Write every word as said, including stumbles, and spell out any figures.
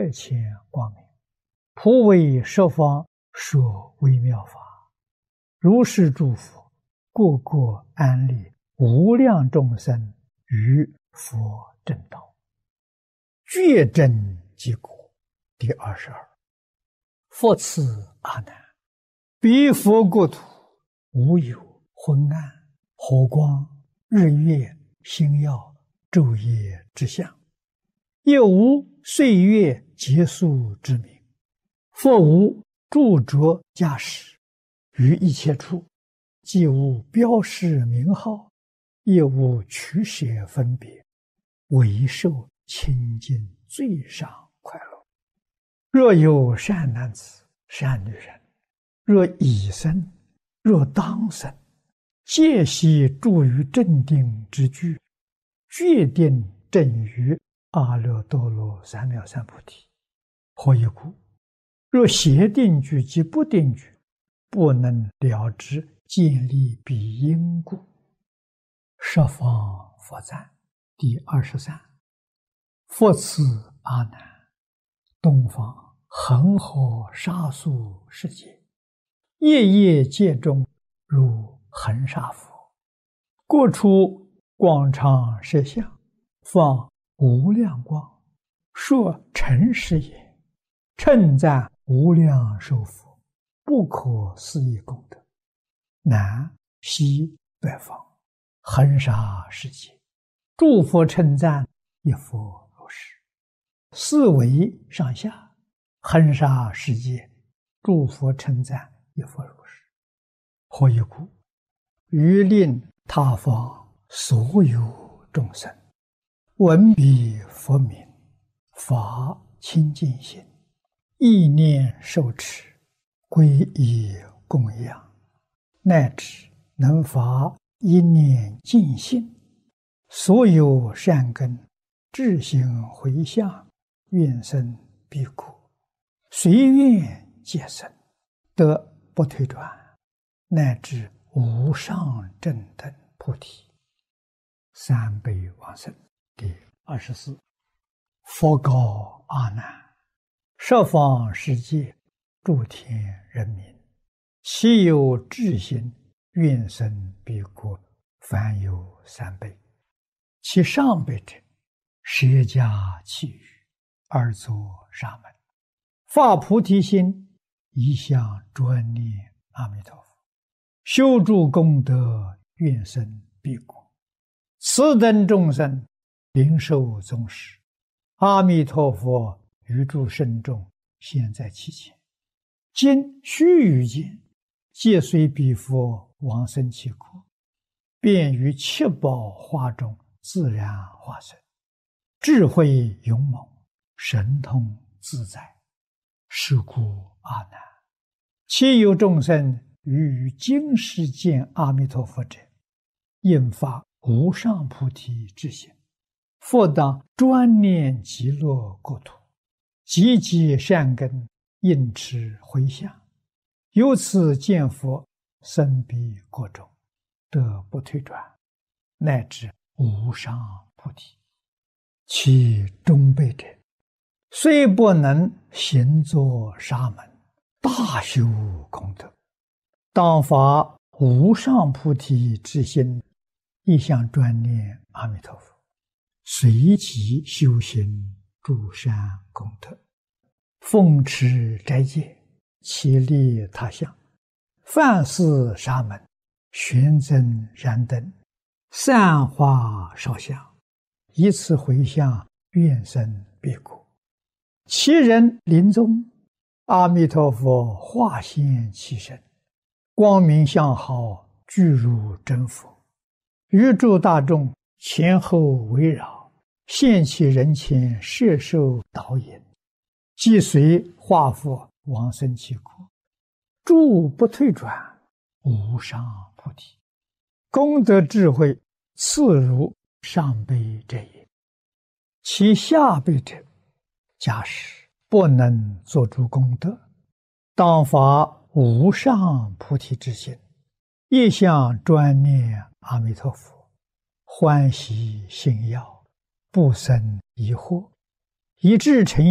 百千光明，普为十方说微妙法。如是诸佛，个个安立无量众生于佛正道，觉真即果。第二十二，佛赐阿难：彼佛国土，无有昏暗、火光、日月、星耀、昼夜之相，也无岁月结束之名。佛无著着驾驶，于一切处，既无标示名号，也无取舍分别，唯受清净最上快乐。若有善男子、善女人，若已生，若当生，皆悉住于正定之具，决定正于阿耨多罗三藐三菩提。何以故？若邪定具及不定具，不能了知建立彼因故。十方佛赞。第二十三，佛赐阿难：东方恒河沙数世界，夜夜界中如恒沙佛，各处广长舌相，放无量光，说诚实也，称赞无量寿佛，不可思议功德。南西北方恒沙世界，诸佛称赞一佛如是。四维上下恒沙世界，诸佛称赞一佛如是。何以故？于令他方所有众生闻彼佛名，发清净心，意念受持，皈依供养，乃至能发一念净心，所有善根智行回向，愿生彼国，随愿皆生，得不退转，乃至无上正等菩提。三辈往生。第二十四，佛告阿难：十方世界诸天人民，其有智心愿生彼国，凡有三辈。其上辈者，舍家弃语，而作沙门，发菩提心，一向专念阿弥陀佛，修诸功德，愿生彼国。此等众生灵受宗实，阿弥陀佛于诸圣众现在其前，今须臾间，皆随彼佛往生其国，便于七宝花中自然化身，智慧勇猛，神通自在。是故阿难，其有众生于今世见阿弥陀佛者，应发无上菩提之心，复当专念极乐国土，积极善根，应持回向，由此见佛，生彼国中，得不退转，乃至无上菩提。其中辈者，虽不能行作沙门，大修功德，当发无上菩提之心，一向专念阿弥陀佛，随即修行诸善功德，奉持斋戒，其利他相，饭施沙门，玄增燃灯，散花烧香，以此回向，愿生彼国。其人临终，阿弥陀佛化现其身，光明相好，具如真佛，于诸大众前后围绕，现其人前，摄受导引，即随化佛往生其国，诸不退转，无上菩提。功德智慧次如上辈者也。其下辈者，假使不能作诸功德，当发无上菩提之心，一向专念阿弥陀佛，欢喜信要，不生疑惑，以至成